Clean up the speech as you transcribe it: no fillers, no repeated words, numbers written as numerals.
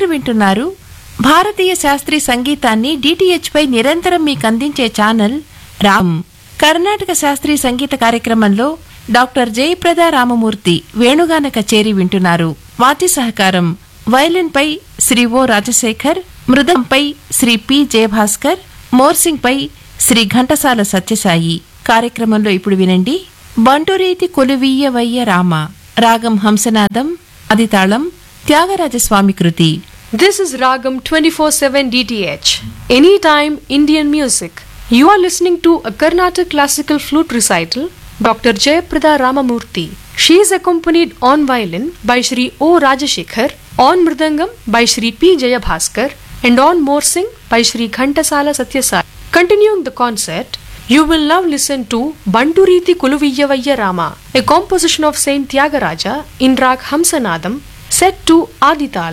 వింటున్నారు భారతీయ శాస్త్రీయ సంగీతాన్ని డిటిహెచ్ పై నిరంతరం మీకు అందించే ఛానల్ రామ్. కర్ణాటక శాస్త్రీయ సంగీత కార్యక్రమంలో డాక్టర్ జయప్రద రామమూర్తి వేణుగాన కచేరీ వింటున్నారు. వాద్య సహకారం వయలిన్ పై శ్రీ ఓ రాజశేఖర్, మృదంపై శ్రీ పి జయభాస్కర్, మోర్సింగ్ పై శ్రీ ఘంటసాల సత్యసాయి. కార్యక్రమంలో ఇప్పుడు వినండి బంటురీతి కొలువీయవయ్య రామ, రాగం హంసనాదం, అదితాళం త్యాగరాజస్వామి కృతి. This is Ragam 24/7 DTH. Anytime Indian music. You are listening to a Carnatic classical flute recital, Dr. Jayaprada Ramamurthy. She is accompanied on violin by Shri O. Rajashekhar, on mridangam by Shri P. Jayabhaskar, and on morsing by Shri Ghantasala Satyasai. Continuing the concert, you will now listen to Banturiti Kuluviyavayya Rama, a composition of Saint Tyagaraja in Rag Hamsanadam, set to Adital.